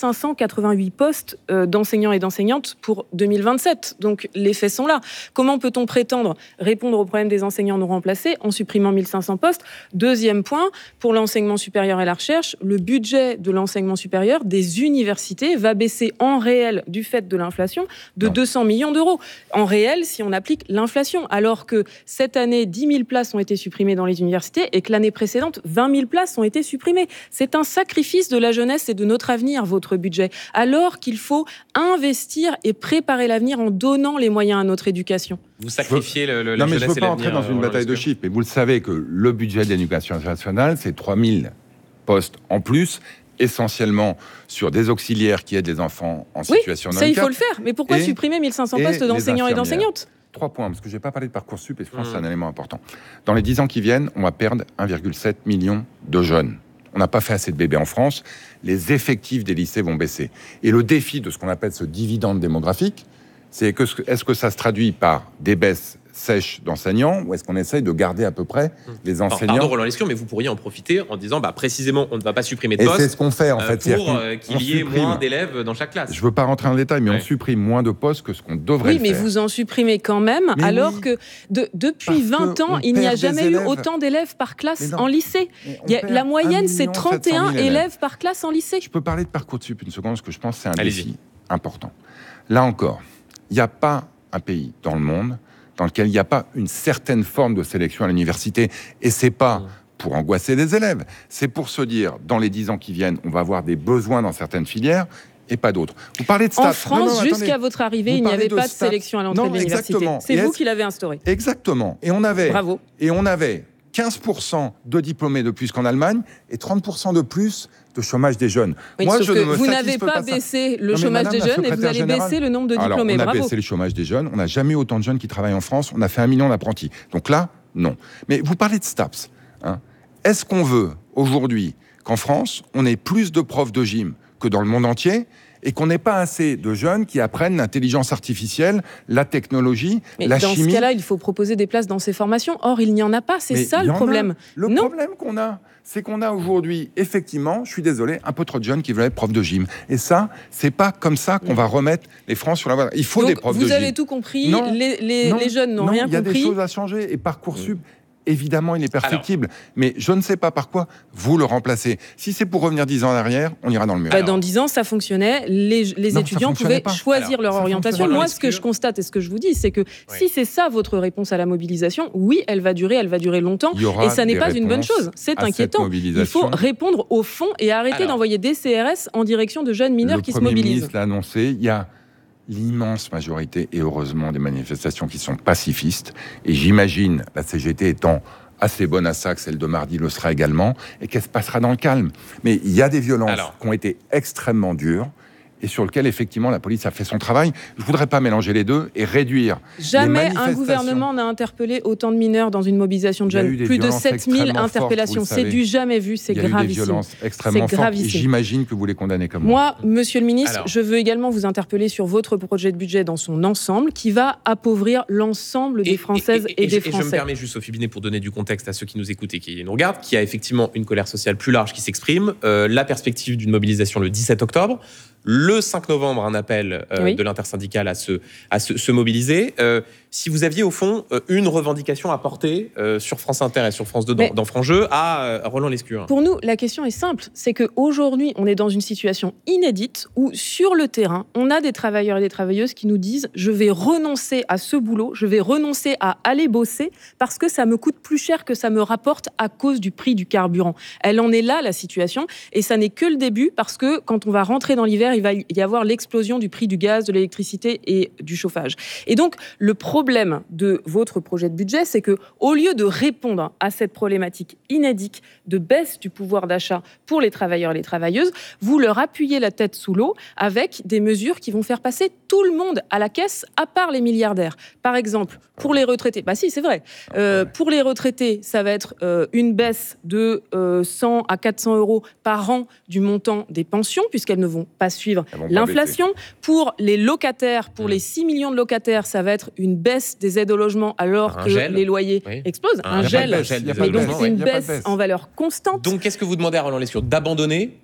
1588 postes d'enseignants et d'enseignantes pour 2027. Donc les faits sont là. Comment peut-on prétendre répondre aux problèmes des enseignants non remplacés en supprimant 1500 postes ? Deuxième point, pour l'enseignement supérieur et la recherche, le budget de l'enseignement supérieur des universités va baisser en réel du fait de l'inflation de 200 millions d'euros. En réel, si on applique l'inflation, alors que cette année, 10 000 places ont été supprimées dans les universités et que l'année précédente, 20 000 places ont été supprimées. C'est un sacrifice de la jeunesse et de notre avenir, votre budget, alors qu'il faut investir et préparer l'avenir en donnant les moyens à notre éducation. Vous sacrifiez la jeunesse et l'avenir. Non, mais je ne veux pas entrer dans une bataille de chiffres, mais vous le savez que le budget de l'éducation nationale, c'est 3 000 postes en plus, essentiellement sur des auxiliaires qui aident les enfants en situation de handicap. Ça, il faut le faire. Mais pourquoi supprimer 1500 postes d'enseignants et d'enseignantes ? 3 points, parce que je n'ai pas parlé de Parcoursup, et je pense que c'est un élément important. Dans les 10 ans qui viennent, on va perdre 1,7 million de jeunes. On n'a pas fait assez de bébés en France. Les effectifs des lycées vont baisser. Et le défi de ce qu'on appelle ce dividende démographique, c'est que est-ce que ça se traduit par des baisses sèche d'enseignants, ou est-ce qu'on essaye de garder à peu près les enseignants ? Pardon Roland Lescure, mais vous pourriez en profiter en disant précisément on ne va pas supprimer de postes. Et c'est ce qu'on fait en fait. Pour qu'il y ait moins d'élèves dans chaque classe. Je ne veux pas rentrer en détail, mais on supprime moins de postes que ce qu'on devrait faire. Oui, mais vous en supprimez quand même, alors que depuis 20 ans, il n'y a jamais eu autant d'élèves par classe en lycée. La moyenne, c'est 31 élèves par classe en lycée. Je peux parler de Parcoursup une seconde, parce que je pense que c'est un défi important. Là encore, il n'y a pas un pays dans le monde dans lequel il n'y a pas une certaine forme de sélection à l'université. Et c'est pas pour angoisser les élèves, c'est pour se dire, dans les 10 ans qui viennent, on va avoir des besoins dans certaines filières et pas d'autres. Vous parlez de stats. En France, jusqu'à votre arrivée, il n'y avait pas de sélection à l'entrée de l'université. C'est vous qui l'avez instauré. Exactement. Et on avait... Bravo. Et on avait 15% de diplômés de plus qu'en Allemagne et 30% de plus de chômage des jeunes. Oui, moi, vous n'avez pas baissé le chômage des jeunes et vous allez baisser le nombre de diplômés. Alors, on a baissé le chômage des jeunes. On n'a jamais eu autant de jeunes qui travaillent en France. On a fait 1 million d'apprentis. Donc là, non. Mais vous parlez de STAPS. Est-ce qu'on veut, aujourd'hui, qu'en France, on ait plus de profs de gym que dans le monde entier et qu'on n'ait pas assez de jeunes qui apprennent l'intelligence artificielle, la technologie, la chimie. Dans ce cas-là, il faut proposer des places dans ces formations. Or, il n'y en a pas. C'est ça le problème. Le problème qu'on a, c'est qu'on a aujourd'hui, effectivement, je suis désolé, un peu trop de jeunes qui veulent être profs de gym. Et ça, c'est pas comme ça qu'on va remettre les Français sur la voie. Il faut donc, des profs de gym. Vous avez tout compris. Les jeunes n'ont rien compris. Il y a des choses à changer. Et Parcoursup, évidemment, il est perfectible. Mais je ne sais pas par quoi vous le remplacez. Si c'est pour revenir 10 ans en arrière, on ira dans le mur. Dans 10 ans, ça fonctionnait. Les étudiants pouvaient choisir leur orientation. Moi, ce que je constate et ce que je vous dis, c'est que si c'est ça votre réponse à la mobilisation, oui, elle va durer longtemps. Et ça n'est pas une bonne chose. C'est inquiétant. Il faut répondre au fond et arrêter d'envoyer des CRS en direction de jeunes mineurs qui se mobilisent. Le Premier ministre l'a annoncé, il y a l'immense majorité, et heureusement, des manifestations qui sont pacifistes. Et j'imagine, la CGT étant assez bonne à ça, que celle de mardi le sera également, et qu'elle se passera dans le calme. Mais il y a des violences qui ont été extrêmement dures, et sur lequel, effectivement, la police a fait son travail. Je ne voudrais pas mélanger les deux et réduire Jamais les un gouvernement n'a interpellé autant de mineurs dans une mobilisation de jeunes. Plus de 7000 interpellations. C'est du jamais vu, c'est gravissime. Il y a eu des violences extrêmement fortes. J'imagine que vous les condamnez comme moi. Monsieur le ministre, je veux également vous interpeller sur votre projet de budget dans son ensemble, qui va appauvrir l'ensemble des Françaises et des Français. Et je me permets juste, Sophie Binet, pour donner du contexte à ceux qui nous écoutent et qui nous regardent, qu'il y a effectivement une colère sociale plus large qui s'exprime, la perspective d'une mobilisation le 17 octobre, le 5 novembre, un appel de l'intersyndicale à se mobiliser. Si vous aviez, au fond, une revendication à porter sur France Inter et sur France 2 dans Franc-Jeu à Roland Lescure. Pour nous, la question est simple. C'est qu'aujourd'hui, on est dans une situation inédite où, sur le terrain, on a des travailleurs et des travailleuses qui nous disent « Je vais renoncer à ce boulot, je vais renoncer à aller bosser parce que ça me coûte plus cher que ça me rapporte à cause du prix du carburant. » Elle en est là, la situation. Et ça n'est que le début parce que quand on va rentrer dans l'hiver, il va y avoir l'explosion du prix du gaz, de l'électricité et du chauffage. Et donc, le problème de votre projet de budget, c'est que, au lieu de répondre à cette problématique inédite de baisse du pouvoir d'achat pour les travailleurs et les travailleuses, vous leur appuyez la tête sous l'eau avec des mesures qui vont faire passer tout le monde à la caisse, à part les milliardaires. Par exemple, pour les retraités, bah si, c'est vrai. Pour les retraités, ça va être une baisse de 100 à 400 euros par an du montant des pensions, puisqu'elles ne vont pas suivre l'inflation. Pour les locataires, pour les 6 millions de locataires, ça va être une baisse des aides au logement alors que les loyers explosent. Un gel. Donc c'est une baisse en valeur constante. Donc qu'est-ce que vous demandez à Roland Lescure ? D'abandonner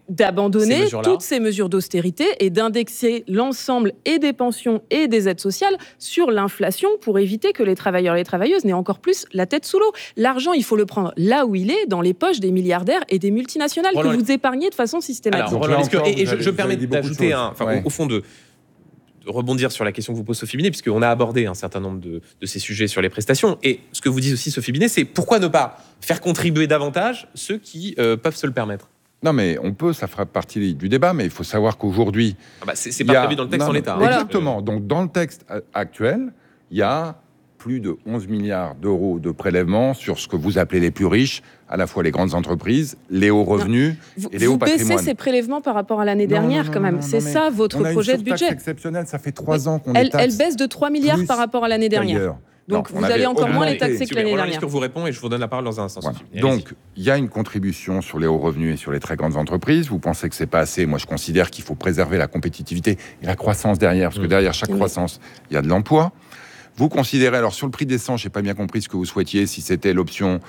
toutes ces mesures d'austérité et d'indexer l'ensemble et des pensions et des aides sociales sur l'inflation pour éviter que les travailleurs et les travailleuses n'aient encore plus la tête sous l'eau. L'argent, il faut le prendre là où il est, dans les poches des milliardaires et des multinationales que vous épargnez de façon systématique. Alors, Roland Lescure, et je permets d'ajouter au fond de rebondir sur la question que vous pose Sophie Binet, puisqu'on a abordé un certain nombre de ces sujets sur les prestations. Et ce que vous dites aussi, Sophie Binet, c'est pourquoi ne pas faire contribuer davantage ceux qui peuvent se le permettre ? Non, mais on peut, ça fera partie du débat, mais il faut savoir qu'aujourd'hui... c'est pas prévu dans le texte en l'état. Exactement. Donc, dans le texte actuel, il y a plus de 11 milliards d'euros de prélèvements sur ce que vous appelez les plus riches, à la fois les grandes entreprises, les hauts revenus et les hauts patrimoines. Vous baissez ces prélèvements par rapport à l'année dernière, quand même. C'est ça, votre projet de budget. On a une surtaxe exceptionnelle, ça fait 3 ans qu'on est taxe. Elle baisse de 3 milliards par rapport à l'année dernière. Donc, vous allez encore moins les taxer que l'année dernière. Je vous réponds et je vous donne la parole dans un instant. Voilà. Donc, il y a une contribution sur les hauts revenus et sur les très grandes entreprises. Vous pensez que c'est pas assez ? Moi, je considère qu'il faut préserver la compétitivité et la croissance derrière, parce que derrière chaque croissance, il y a de l'emploi. Vous considérez, alors sur le prix d'essence, je n'ai pas bien compris ce que vous souhaitiez, si c'était l'option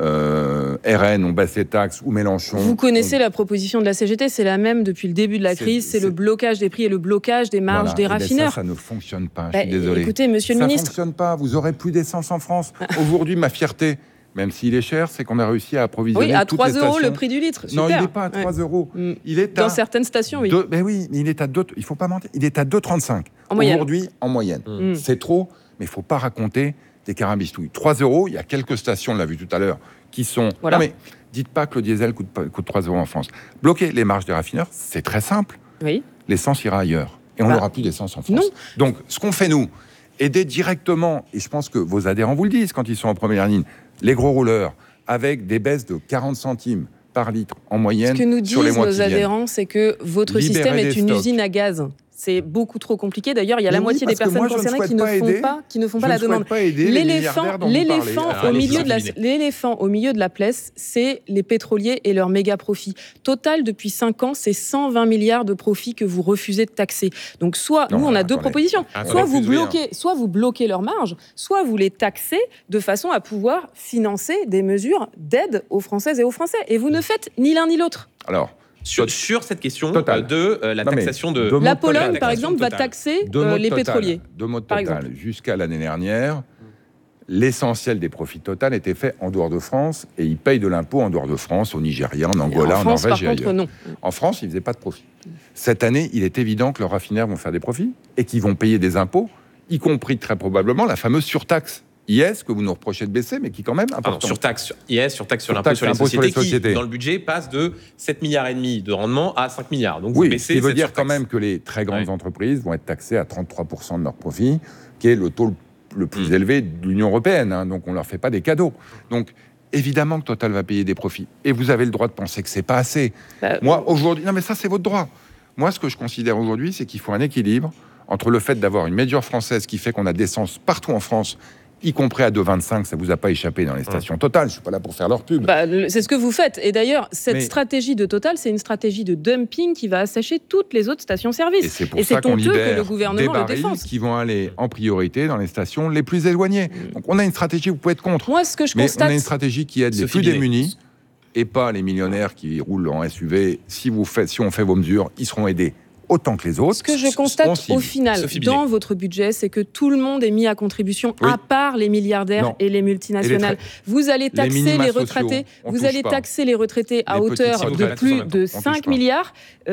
RN, on baisse les taxes, ou Mélenchon. Vous connaissez la proposition de la CGT, c'est la même depuis le début de la crise, c'est le blocage des prix et le blocage des marges des raffineurs. Ça ne fonctionne pas, je suis désolé. Écoutez, monsieur le ministre... Ça ne fonctionne pas, vous aurez plus d'essence en France. Aujourd'hui, ma fierté, même s'il est cher, c'est qu'on a réussi à approvisionner toutes les stations. Oui, à 3 € le prix du litre, super. Non, il n'est pas à 3 €. Il est dans certaines stations, oui. Mais oui, mais il est à 2, il ne faut pas mentir, il est à 2,35 aujourd'hui en moyenne. C'est trop. Mais il ne faut pas raconter des carabistouilles. 3 €, il y a quelques stations, on l'a vu tout à l'heure, qui sont... Voilà. Non mais, dites pas que le diesel coûte 3 € en France. Bloquer les marges des raffineurs, c'est très simple. Oui. L'essence ira ailleurs. Et on n'aura plus d'essence en France. Non. Donc, ce qu'on fait, nous, aider directement, et je pense que vos adhérents vous le disent quand ils sont en première ligne, les gros rouleurs, avec des baisses de 40 centimes par litre en moyenne sur les mois qui viennent. Ce que nous disent nos adhérents, c'est que votre système est une usine à gaz. C'est beaucoup trop compliqué. D'ailleurs, il y a la moitié des personnes concernées qui ne font pas la demande. L'éléphant au milieu de la pièce, c'est les pétroliers et leurs méga profits. Total, depuis 5 ans, c'est 120 milliards de profits que vous refusez de taxer. Donc, nous, on a deux propositions. Soit vous bloquez leurs marges, soit vous les taxez de façon à pouvoir financer des mesures d'aide aux Françaises et aux Français. Et vous ne faites ni l'un ni l'autre. Alors, sur cette question de la taxation de... La Pologne, par exemple, va taxer les pétroliers. De mode Total, jusqu'à l'année dernière, l'essentiel des profits Total était fait en dehors de France et ils payent de l'impôt en dehors de France, au Nigeria, en Angola, en Norvège et ailleurs. Non. En France, ils ne faisaient pas de profit. Cette année, il est évident que leurs raffineurs vont faire des profits et qu'ils vont payer des impôts, y compris très probablement la fameuse surtaxe IS que vous nous reprochez de baisser, mais qui quand même important. Surtaxe sur IS, surtaxe sur l'impôt sur les sociétés, qui, dans le budget, passe de 7,5 milliards de rendement à 5 milliards. Donc oui, vous baissez ce qui veut dire surtaxe. Quand même que les très grandes entreprises vont être taxées à 33% de leurs profits, qui est le taux le plus élevé de l'Union européenne. Donc on ne leur fait pas des cadeaux. Donc évidemment que Total va payer des profits. Et vous avez le droit de penser que c'est pas assez. Moi, aujourd'hui... Non, mais ça, c'est votre droit. Moi, ce que je considère aujourd'hui, c'est qu'il faut un équilibre entre le fait d'avoir une médiature française qui fait qu'on a d'essence partout en France, y compris à 2,25, ça vous a pas échappé dans les stations Total. Je suis pas là pour faire leur pub. C'est ce que vous faites. Et d'ailleurs, cette stratégie de Total, c'est une stratégie de dumping qui va assécher toutes les autres stations-service. Et c'est pour ça qu'on honteux libère que le gouvernement des le barils défende. qui vont aller en priorité dans les stations les plus éloignées. Donc on a une stratégie, vous pouvez être contre. Moi, ce que je mais constate, on a une stratégie qui aide les plus démunis et pas les millionnaires qui roulent en SUV. Si on fait vos mesures, ils seront aidés autant que les autres. Ce que je constate au final dans votre budget, c'est que tout le monde est mis à contribution, à part les milliardaires et les multinationales. Vous allez taxer les retraités, taxer les retraités à hauteur de plus de 5 milliards.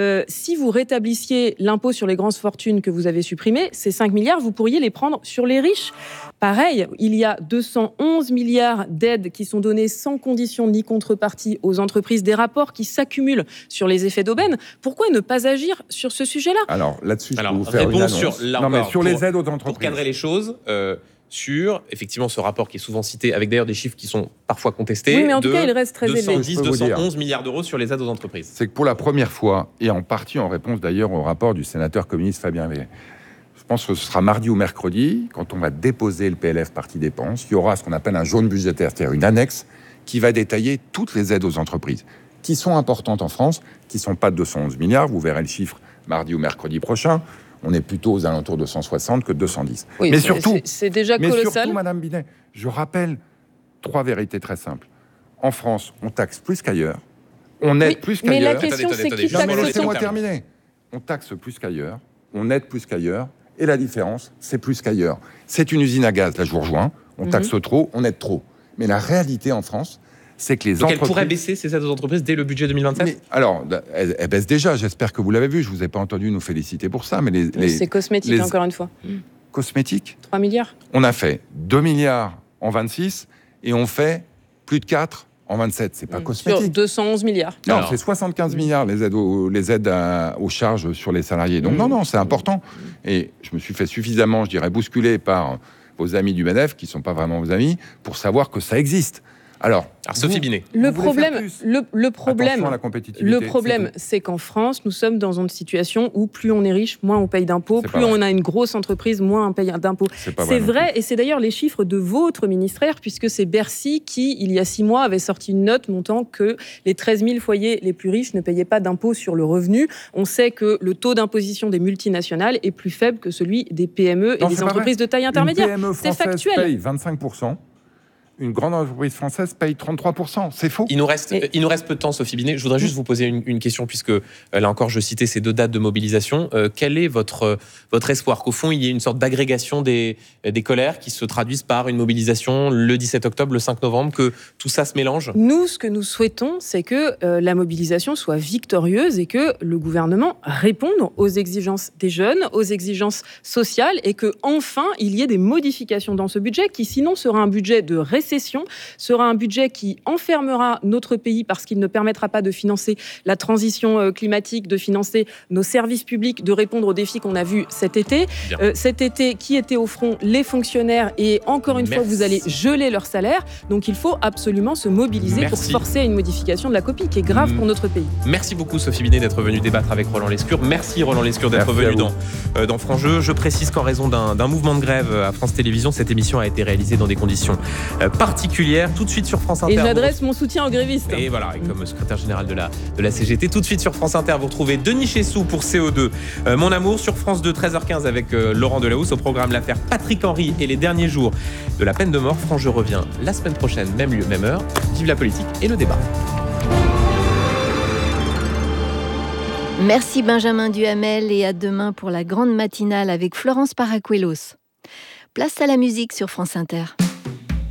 Si vous rétablissiez l'impôt sur les grandes fortunes que vous avez supprimé, ces 5 milliards, vous pourriez les prendre sur les riches. Pareil, il y a 211 milliards d'aides qui sont données sans condition ni contrepartie aux entreprises, des rapports qui s'accumulent sur les effets d'aubaine. Pourquoi ne pas agir sur ce sujet-là? Alors là-dessus, je peux vous faire une annonce. Sur les aides aux entreprises. Pour cadrer les choses, sur effectivement ce rapport qui est souvent cité, avec d'ailleurs des chiffres qui sont parfois contestés. Oui, mais en tout cas, il reste très élevé. 211 milliards d'euros sur les aides aux entreprises. C'est que pour la première fois, et en partie en réponse d'ailleurs au rapport du sénateur communiste Fabien Vey, je pense que ce sera mardi ou mercredi, quand on va déposer le PLF partie dépenses, il y aura ce qu'on appelle un jaune budgétaire, c'est-à-dire une annexe qui va détailler toutes les aides aux entreprises, qui sont importantes en France, qui ne sont pas de 211 milliards, vous verrez le chiffre mardi ou mercredi prochain, on est plutôt aux alentours de 160 que de 210. Oui, mais surtout, c'est déjà colossal. Mais surtout, Madame Binet, je rappelle 3 vérités très simples. En France, on taxe plus qu'ailleurs, on aide plus qu'ailleurs. Mais la question, c'est qui taxe autant. Laissez-moi terminer. On taxe plus qu'ailleurs, on aide plus qu'ailleurs, et la différence, c'est plus qu'ailleurs. C'est une usine à gaz, là je vous rejoins, on taxe trop, on aide trop. Mais la réalité en France, c'est que les entreprises... Elle pourrait baisser ces aides aux entreprises dès le budget 2027 ? Mais, alors, elle baisse déjà, j'espère que vous l'avez vu, je ne vous ai pas entendu nous féliciter pour ça, mais c'est cosmétique, encore une fois. Cosmétique ? 3 milliards. On a fait 2 milliards en 26, et on fait plus de 4 en 27, c'est pas cosmétique. Sur 211 milliards. Non, c'est 75 milliards les aides aux charges sur les salariés. Donc non, c'est important. Et je me suis fait suffisamment, je dirais, bousculer par vos amis du MEDEF, qui ne sont pas vraiment vos amis, pour savoir que ça existe. Alors Sophie Binet. Le problème, c'est qu'en France, nous sommes dans une situation où plus on est riche, moins on paye d'impôts, plus on a une grosse entreprise, moins on paye d'impôts. C'est vrai, et c'est d'ailleurs les chiffres de votre ministère, puisque c'est Bercy qui, il y a 6 mois, avait sorti une note montrant que les 13 000 foyers les plus riches ne payaient pas d'impôts sur le revenu. On sait que le taux d'imposition des multinationales est plus faible que celui des PME et des entreprises de taille intermédiaire. Une PME française c'est factuel. paye 25%. Une grande entreprise française paye 33%. C'est faux. Il nous reste peu de temps, Sophie Binet. Je voudrais juste vous poser une question, puisque là encore, je citais ces 2 dates de mobilisation. Quel est votre espoir qu'au fond, il y ait une sorte d'agrégation des colères qui se traduisent par une mobilisation le 17 octobre, le 5 novembre, que tout ça se mélange ? Nous, ce que nous souhaitons, c'est que la mobilisation soit victorieuse et que le gouvernement réponde aux exigences des jeunes, aux exigences sociales, et que enfin il y ait des modifications dans ce budget qui, sinon, sera un budget de récession, sera un budget qui enfermera notre pays parce qu'il ne permettra pas de financer la transition climatique, de financer nos services publics, de répondre aux défis qu'on a vus cet été. Cet été, qui était au front ? Les fonctionnaires, et encore une fois, vous allez geler leur salaire. Donc il faut absolument se mobiliser pour forcer à une modification de la copie qui est grave pour notre pays. Merci beaucoup Sophie Binet d'être venue débattre avec Roland Lescure. Merci Roland Lescure d'être venu dans Franc Jeu. Je précise qu'en raison d'un mouvement de grève à France Télévisions, cette émission a été réalisée dans des conditions particulière. Tout de suite sur France Inter. Et j'adresse mon soutien aux grévistes. Et voilà, et comme secrétaire général de la CGT, tout de suite sur France Inter, vous retrouvez Denis Chessou pour CO2. Mon amour, sur France 2, 13h15 avec Laurent Delahousse. Au programme, l'affaire Patrick Henry et les derniers jours de la peine de mort. Franc Jeu revient la semaine prochaine, même lieu, même heure. Vive la politique et le débat. Merci Benjamin Duhamel, et à demain pour la grande matinale avec Florence Paracuelos. Place à la musique sur France Inter.